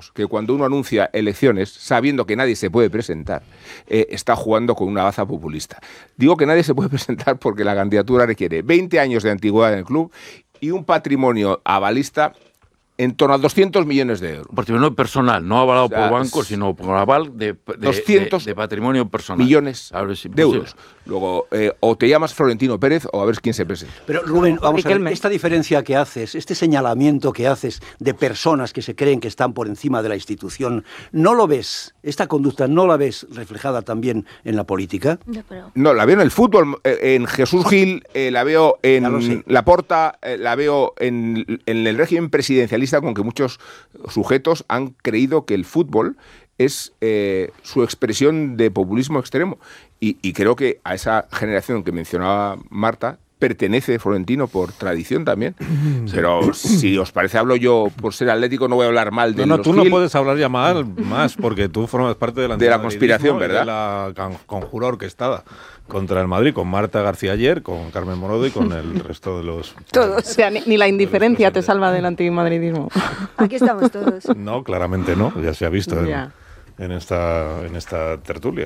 sabemos que cuando uno anuncia elecciones, sabiendo que nadie se puede presentar, está jugando con una baza populista. Digo que nadie se puede presentar porque la candidatura requiere 20 años de antigüedad en el club y un patrimonio avalista en torno a 200 millones de euros. Patrimonio personal, no avalado por bancos, sino por aval de 200 de patrimonio personal. Millones de euros. Luego, o te llamas Florentino Pérez o a ver quién se presenta. Pero Rubén, vamos a ver, esta diferencia que haces, este señalamiento que haces de personas que se creen que están por encima de la institución, ¿no lo ves, esta conducta no la ves reflejada también en la política? No, la veo en el fútbol, en Jesús Gil, la veo en Laporta, la veo en el régimen presidencialista, con que muchos sujetos han creído que el fútbol es su expresión de populismo extremo. Y creo que a esa generación que mencionaba Marta pertenece Florentino por tradición también. Sí. Pero si os parece, hablo yo por ser atlético, no voy a hablar mal de los tú no puedes hablar ya más porque tú formas parte de la conspiración, ¿verdad? De la conjura orquestada contra el Madrid, con Marta García ayer, con Carmen Morodo y con el resto de los... Todos. O sea, ni la indiferencia te salva del antimadridismo. Aquí estamos todos. No, claramente no, ya se ha visto en esta tertulia.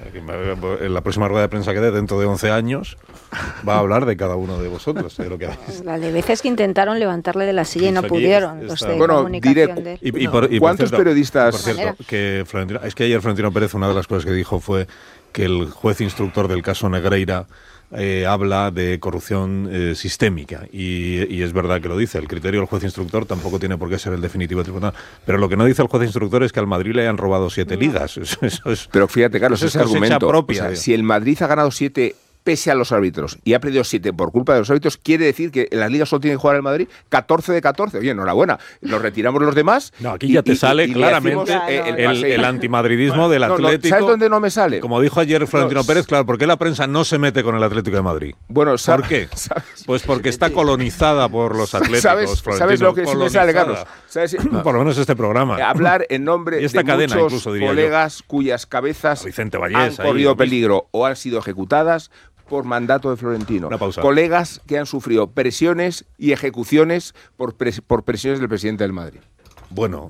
En la próxima rueda de prensa que dé dentro de 11 años va a hablar de cada uno de vosotros, de lo que habéis. La de veces que intentaron levantarle de la silla y no pudieron. Los de comunicación de... ¿Cuántos periodistas? Por cierto, que ayer Florentino Pérez, una de las cosas que dijo fue que el juez instructor del caso Negreira habla de corrupción sistémica y es verdad que lo dice. El criterio del juez instructor tampoco tiene por qué ser el definitivo del tribunal, pero lo que no dice el juez instructor es que al Madrid le han robado 7 ligas. Eso es, pero fíjate, Carlos, ese argumento propia, o sea, si el Madrid ha ganado 7 pese a los árbitros y ha perdido 7 por culpa de los árbitros, quiere decir que en las ligas solo tiene que jugar el Madrid 14 de 14. Oye, enhorabuena, nos retiramos los demás. No, aquí ya te sale claramente el antimadridismo del Atlético. ¿Sabes dónde no me sale? Como dijo ayer Florentino Pérez, claro, ¿por qué la prensa no se mete con el Atlético de Madrid? Bueno, ¿por qué? Pues porque está colonizada por los atléticos. ¿Sabes lo que sí me sale, Carlos? Por lo menos este programa. Hablar en nombre de muchos colegas cuyas cabezas han corrido peligro o han sido ejecutadas por mandato de Florentino. Colegas que han sufrido presiones y ejecuciones por presiones del presidente del Madrid. Bueno,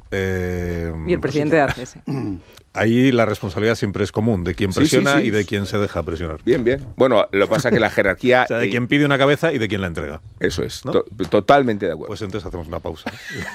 y el presidente de ACS. Ahí la responsabilidad siempre es común, de quien presiona y de quien se deja presionar. Bien. Bueno, lo que pasa es que la jerarquía... O sea, de quien pide una cabeza y de quien la entrega. Eso es, ¿no? Totalmente de acuerdo. Pues entonces hacemos una pausa.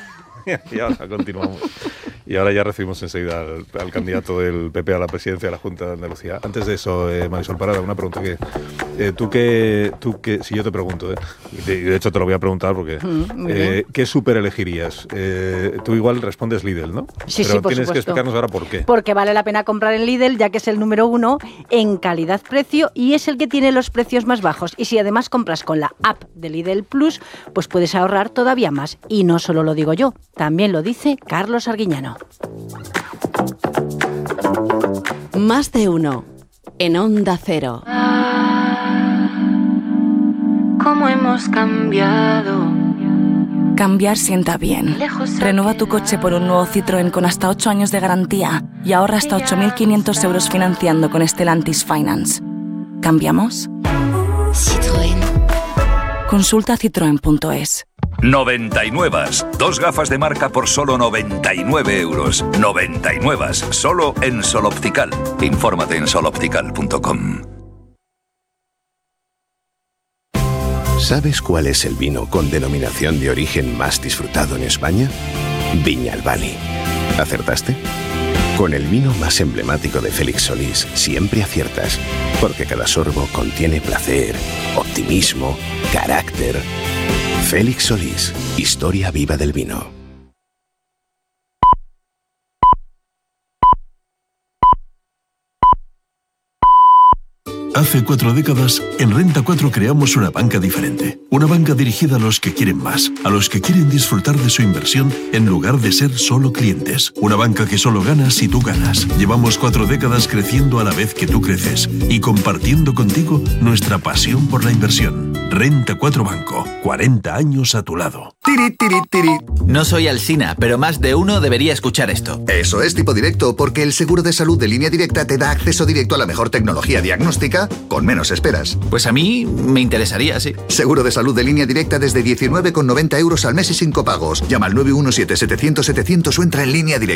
Y ahora continuamos. Y ahora ya recibimos enseguida al candidato del PP a la presidencia de la Junta de Andalucía. Antes de eso, Marisol Parada, una pregunta que... tú que si yo te pregunto, y de hecho te lo voy a preguntar porque... ¿qué súper elegirías? Tú igual respondes Lidl, ¿no? Sí, pero por tienes supuesto. que explicarnos ahora por qué. Porque vale la pena comprar en Lidl, ya que es el número 1 en calidad-precio y es el que tiene los precios más bajos. Y si además compras con la app de Lidl Plus, pues puedes ahorrar todavía más. Y no solo lo digo yo, también lo dice Carlos Arguiñano. Más de uno en Onda Cero. ¿Cómo hemos cambiado? Cambiar sienta bien. Renueva tu coche por un nuevo Citroën con hasta 8 años de garantía y ahorra hasta 8.500 euros financiando con Stellantis Finance. ¿Cambiamos? Citroën. Consulta citroen.es. 99. 2 gafas de marca por solo 99 euros. 99. Solo en Sol Optical. Infórmate en soloptical.com. ¿Sabes cuál es el vino con denominación de origen más disfrutado en España? Viña Albani. ¿Acertaste? Con el vino más emblemático de Félix Solís siempre aciertas, porque cada sorbo contiene placer, optimismo, carácter. Félix Solís, historia viva del vino. Hace 4 décadas, en Renta 4 creamos una banca diferente. Una banca dirigida a los que quieren más, a los que quieren disfrutar de su inversión en lugar de ser solo clientes. Una banca que solo gana si tú ganas. Llevamos 4 décadas creciendo a la vez que tú creces y compartiendo contigo nuestra pasión por la inversión. Renta 4 Banco, 40 años a tu lado. Tiri, tiri, tiri. No soy Alsina, pero más de uno debería escuchar esto. Eso es Tipo Directo, porque el seguro de salud de Línea Directa te da acceso directo a la mejor tecnología diagnóstica con menos esperas. Pues a mí me interesaría, sí. Seguro de salud de Línea Directa desde 19,90 euros al mes y sin copagos. Llama al 917-700-700 o entra en Línea Directa.